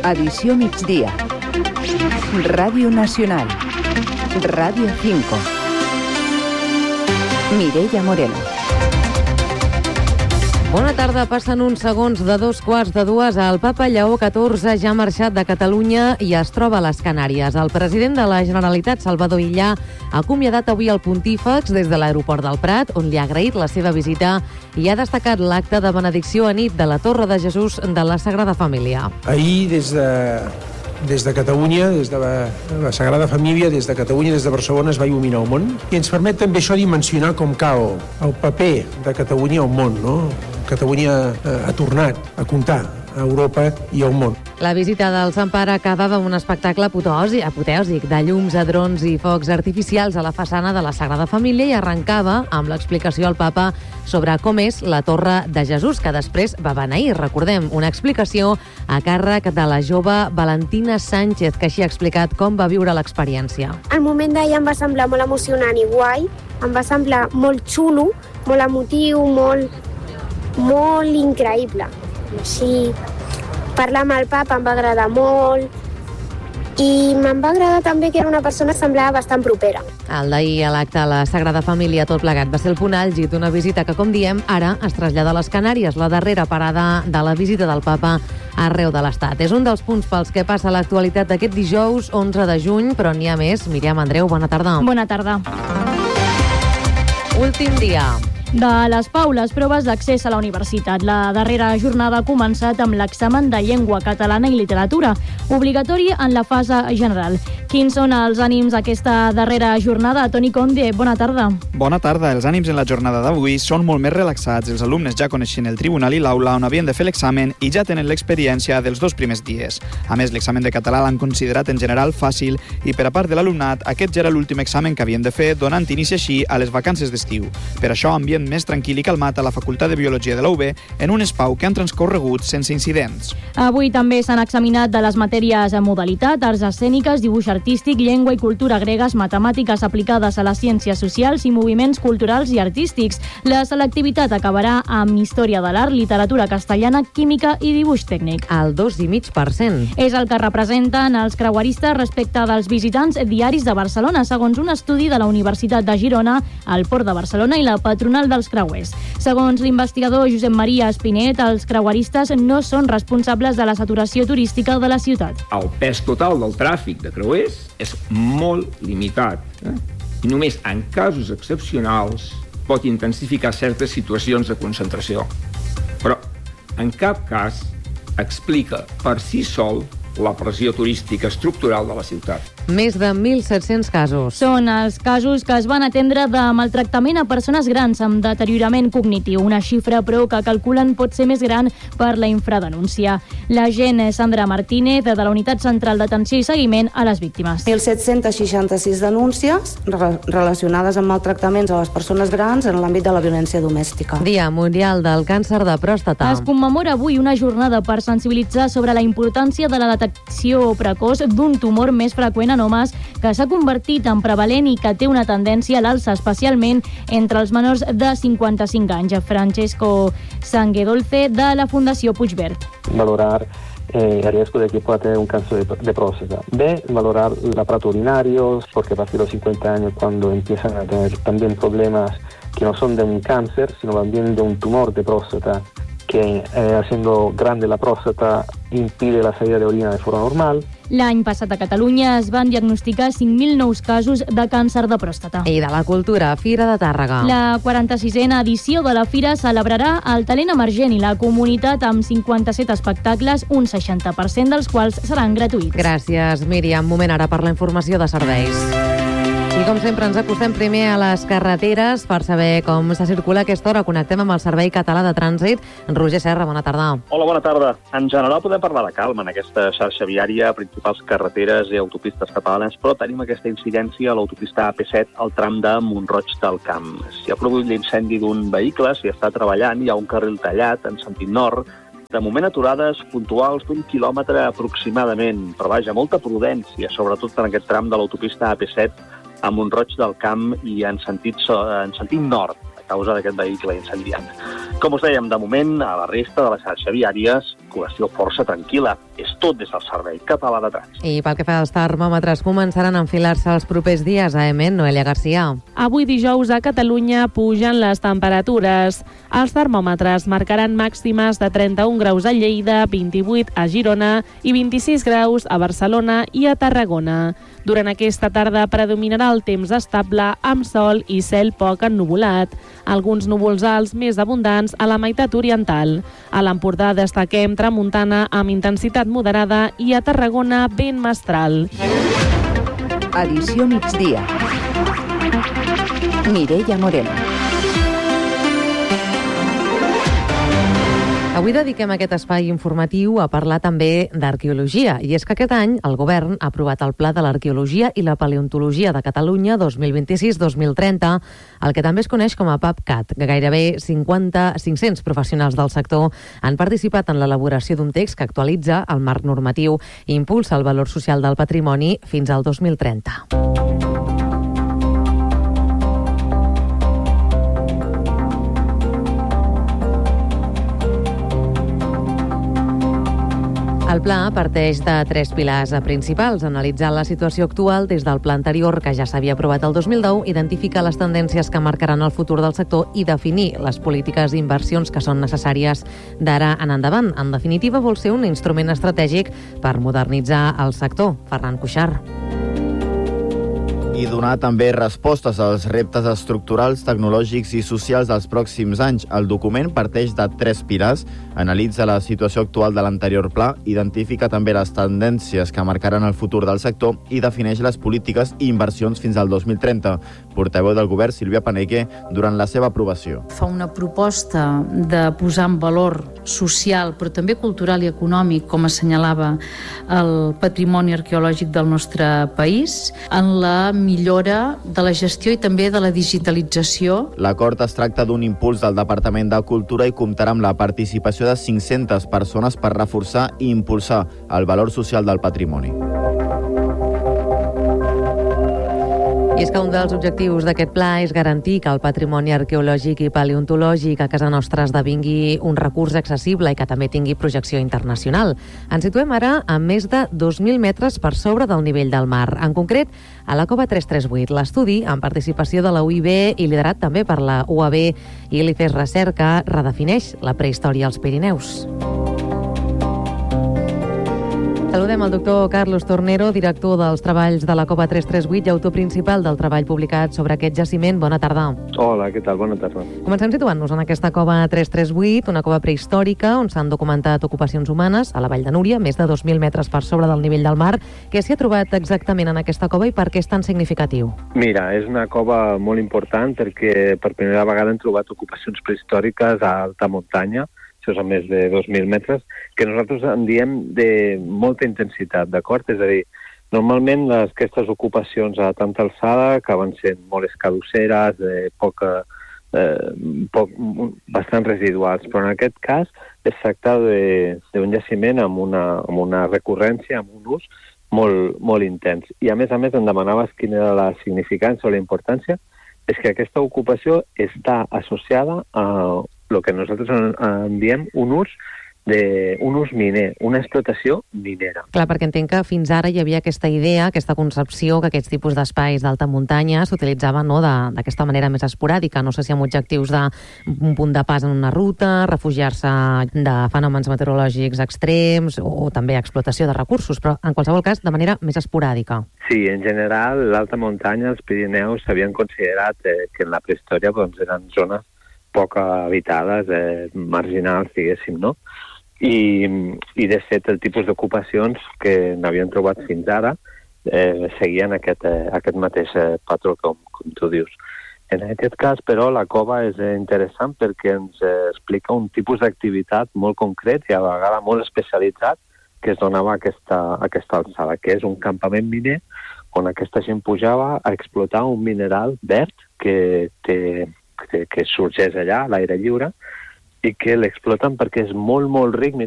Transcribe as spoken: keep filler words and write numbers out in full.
Edició migdia. Ràdio Nacional. Ràdio cinco. Mireia Moreno. Bona tarda, passen uns segons de dos quarts de dues. El papa Lleó catorze ja ha marxat de Catalunya i es troba a les Canàries. El president de la Generalitat, Salvador Illa, ha acomiadat avui el pontífex des de l'aeroport del Prat, on li ha agraït la seva visita i ha destacat l'acte de benedicció a nit de la Torre de Jesús de la Sagrada Família. Ahir, des de, des de Catalunya, des de la, la Sagrada Família, des de Catalunya, des de Barcelona, es va il·luminar el món. I ens permet també això dimensionar com cal el paper de Catalunya al món, no? Catalunya ha tornat a comptar a Europa i al món. La visita del Sant Pare acabava amb un espectacle apotèusic de llums, drons i focs artificials a la façana de la Sagrada Família i arrencava amb l'explicació al papa sobre com és la Torre de Jesús, que després va beneir. Recordem, una explicació a càrrec de la jove Valentina Sánchez, que així ha explicat com va viure l'experiència. El moment d'ahir em va semblar molt emocionant i guai, em va semblar molt xulo, molt emotiu, molt... molt increïble. Sí, parlar amb el papa em va agradar molt i me'n va agradar també que era una persona que semblava bastant propera. El d'ahir a l'acte a la Sagrada Família tot plegat va ser el punt àlgid d'una visita que, com diem, ara es trasllada a les Canàries, la darrera parada de la visita del papa arreu de l'Estat. És un dels punts pels que passa l'actualitat d'aquest dijous onze de juny, però n'hi ha més. Míriam Andreu, bona tarda. Bona tarda. Últim dia de les P A U, les proves d'accés a la universitat. La darrera jornada ha començat amb l'examen de llengua catalana i literatura, obligatori en la fase general. Quins són els ànims d'aquesta darrera jornada? Toni Conde, bona tarda. Bona tarda. Els ànims en la jornada d'avui són molt més relaxats. Els alumnes ja coneixen el tribunal i l'aula on havien de fer l'examen i ja tenen l'experiència dels dos primers dies. A més, l'examen de català l'han considerat en general fàcil i per a part de l'alumnat, aquest ja era l'últim examen que havien de fer, donant inici així a les vacances d'estiu. Per això, ambient més tranquil i calmat a la Facultat de Biologia de la U B en un S P A U que han transcorregut sense incidents. Avui també s'han examinat de les matèries a modalitat, arts escèniques, dibuix artístic, llengua i cultura gregues, matemàtiques aplicades a les ciències socials i moviments culturals i artístics. La selectivitat acabarà amb història de l'art, literatura castellana, química i dibuix tècnic. El dos coma cinc per cent. És el que representen els creueristes respecte dels visitants diaris de Barcelona, segons un estudi de la Universitat de Girona, el Port de Barcelona i la Patronal dels Creuers. Segons l'investigador Josep Maria Espinet, els creueristes no són responsables de la saturació turística de la ciutat. El pes total del tràfic de creuers és molt limitat. Eh? I només en casos excepcionals pot intensificar certes situacions de concentració. Però en cap cas explica per si sol la pressió turística estructural de la ciutat. Més de mil set-cents casos. Són els casos que es van atendre de maltractament a persones grans amb deteriorament cognitiu, una xifra però que calculen pot ser més gran per la infradenúncia. L'agent Sandra Martínez, de la Unitat Central d'Atenció i Seguiment a les Víctimes. mil set-cents seixanta-sis denúncies relacionades amb maltractaments a les persones grans en l'àmbit de la violència domèstica. Dia Mundial del Càncer de Pròstata. Es commemora avui una jornada per sensibilitzar sobre la importància de la detecció precoç d'un tumor més freqüent en homes que s'ha convertit en prevalent i que té una tendència a l'alça, especialment entre els menors de cinquanta-cinc anys. Francesco Sanguedolce, de la Fundació Puigverd. Valorar eh, el riesgo de que pueda tener un cáncer de, de próstata. B, valorar el aparato urinario, porque a partir de los cincuenta años, cuando empiezan a tener también problemas que no son de un cáncer, sino también de un tumor de próstata, que eh, haciendo grande la próstata impide la salida de orina de forma normal. L'any passat a Catalunya es van diagnosticar cinc mil nous casos de càncer de pròstata. I de la cultura, Fira de Tàrrega. La quaranta-sisena edició de la Fira celebrarà el talent emergent i la comunitat amb cinquanta-set espectacles, un seixanta per cent dels quals seran gratuïts. Gràcies, Míriam. Moment ara per la informació de serveis. I com sempre ens acostem primer a les carreteres per saber com se circula a aquesta hora. Connectem amb el Servei Català de Trànsit. Roger Serra, bona tarda. Hola, bona tarda. En general podem parlar de calma en aquesta xarxa viària, principals carreteres i autopistes catalanes, però tenim aquesta incidència a l'autopista A P set al tram de Mont-roig del Camp. S'hi ha produït l'incendi d'un vehicle, s'hi està treballant, hi ha un carril tallat en sentit nord. De moment aturades puntuals d'un quilòmetre aproximadament, però vaja, molta prudència, sobretot en aquest tram de l'autopista A P set a Mont-roig del Camp i en sentit, en sentit nord, a causa d'aquest vehicle incendiat. Com us dèiem, de moment, a la resta de la xarxa viària, col·lecció força tranquil·la. És tot des del Servei Català de Trànsit. I pel que fa als termòmetres, començaran a enfilar-se els propers dies a Emen, Noelia Garcia. Avui dijous a Catalunya pugen les temperatures. Els termòmetres marcaran màximes de trenta-un graus a Lleida, vint-i-vuit a Girona i vint-i-sis graus a Barcelona i a Tarragona. Durant aquesta tarda predominarà el temps estable amb sol i cel poc ennuvolat. Alguns núvols alts més abundants a la meitat oriental. A l'Empordà destaquem tramuntana amb intensitat moderada i a Tarragona vent mestral. Edició migdia. Mireia Moreno. Avui dediquem aquest espai informatiu a parlar també d'arqueologia. I és que aquest any el govern ha aprovat el Pla de l'Arqueologia i la Paleontologia de Catalunya dos mil vint-i-sis dos mil trenta, el que també es coneix com a PAPCAT. Gairebé cinquanta cinc-cents professionals del sector han participat en l'elaboració d'un text que actualitza el marc normatiu i impulsa el valor social del patrimoni fins al dos mil trenta. El pla parteix de tres pilars principals: analitzar la situació actual des del pla anterior, que ja s'havia aprovat el dos mil deu, identificar les tendències que marcaran el futur del sector i definir les polítiques i inversions que són necessàries d'ara en endavant. En definitiva, vol ser un instrument estratègic per modernitzar el sector. Ferran Cuixart. I donar també respostes als reptes estructurals, tecnològics i socials dels pròxims anys. El document parteix de tres pilars, analitza la situació actual de l'anterior pla, identifica també les tendències que marcaran el futur del sector i defineix les polítiques i inversions fins al dos mil trenta. Portaveu del govern, Sílvia Paneque, durant la seva aprovació. Fa una proposta de posar en valor social, però també cultural i econòmic, com assenyalava el patrimoni arqueològic del nostre país, en la millora de la gestió i també de la digitalització. L'acord es tracta d'un impuls del Departament de Cultura i comptarà amb la participació de cinc-centes persones per reforçar i impulsar el valor social del patrimoni. I és que un dels objectius d'aquest pla és garantir que el patrimoni arqueològic i paleontològic a casa nostra esdevingui un recurs accessible i que també tingui projecció internacional. Ens situem ara a més de dos mil metres per sobre del nivell del mar. En concret, a la cova tres tres vuit. L'estudi, amb participació de la U I B i liderat també per la U A B i l'I F E S Recerca, redefineix la prehistòria als Pirineus. Saludem el doctor Carlos Tornero, director dels treballs de la cova tres tres vuit i autor principal del treball publicat sobre aquest jaciment. Bona tarda. Hola, què tal? Bona tarda. Comencem situant-nos en aquesta cova tres tres vuit, una cova prehistòrica on s'han documentat ocupacions humanes a la Vall de Núria, més de dos mil metres per sobre del nivell del mar. Què s'hi ha trobat exactament en aquesta cova i per què és tan significatiu? Mira, és una cova molt important perquè per primera vegada hem trobat ocupacions prehistòriques a alta muntanya, això és a més de dos mil metres, que nosaltres en diem de molta intensitat, d'acord? És a dir, normalment les, aquestes ocupacions a tanta alçada acaben sent molt escadusseres, de poca, eh, poc, bastant residuals, però en aquest cas es tracta d'un jaciment amb una, amb una recurrència, amb un ús molt, molt intens. I a més a més em demanaves quina era la significància o la importància, és que aquesta ocupació està associada a el que nosaltres en diem un ús, de, un ús miner, una explotació minera. Clar, perquè entenc que fins ara hi havia aquesta idea, aquesta concepció, que aquests tipus d'espais d'alta muntanya s'utilitzaven no, d'aquesta manera més esporàdica, no sé si amb objectius d'un punt de pas en una ruta, refugiar-se de fenòmens meteorològics extrems o, o també explotació de recursos, però en qualsevol cas de manera més esporàdica. Sí, en general, l'alta muntanya, els Pirineus, s'havien considerat eh, que en la prehistòria doncs, eren zones poc habitades, eh, marginals, diguéssim, no? I, i de fet, el tipus d'ocupacions que n'havien trobat fins ara eh, seguien aquest, eh, aquest mateix eh, patró, com, com tu dius. En aquest cas, però, la cova és eh, interessant perquè ens eh, explica un tipus d'activitat molt concret i a vegades molt especialitzat que es donava a aquesta, a aquesta alçada, que és un campament miner on aquesta gent pujava a explotar un mineral verd que té que, que sorgeix allà, a l'aire lliure, i que l'exploten perquè és molt, molt ric.